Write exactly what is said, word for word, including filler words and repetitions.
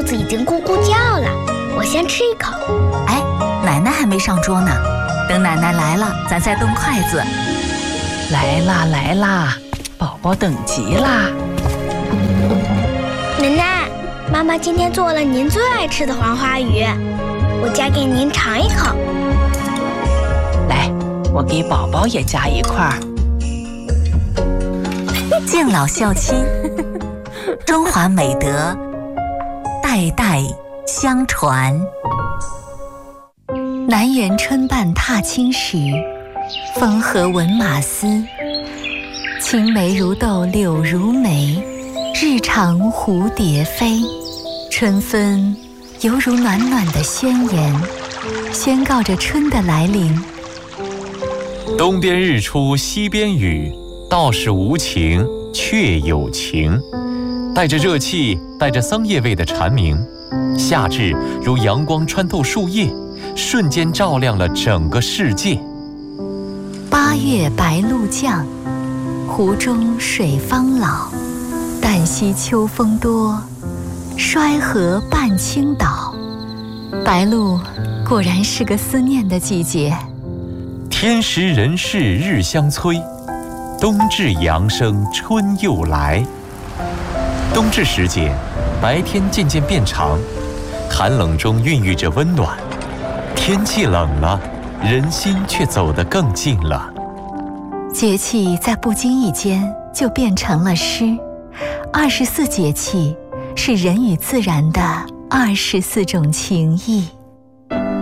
子已经咕咕叫了，我先吃一口。 哎，奶奶还没上桌呢，等奶奶来了，咱再动筷子。 来啦来啦，宝宝等急啦！ 奶奶，妈妈今天做了您最爱吃的黄花鱼，我夹给您尝一口。 来，我给宝宝也夹一块。 敬老孝亲，中华美德代代相传。南园春半踏青时，风和闻马嘶。青梅如豆柳如眉，日长蝴蝶飞。春分犹如暖暖的宣言，宣告着春的来临。 东边日出西边雨，道是无晴却有晴。带着热气，带着桑叶味的蝉鸣，夏至如阳光穿透树叶，瞬间照亮了整个世界。 八月白露降，湖中水方老。旦夕秋风多，衰河半倾倒。白露果然是个思念的季节。 天时人事日相催，冬至阳生春又来。冬至时节，白天渐渐变长，寒冷中孕育着温暖。天气冷了，人心却走得更近了。 节气在不经意间就变成了诗。二十四节气是人与自然的二十四种情谊。